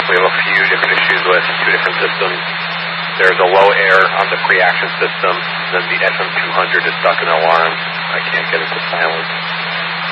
we have a few different issues with two different systems. There's a low air on the pre-action system, then the SM200 is stuck in alarm. I can't get it to silence.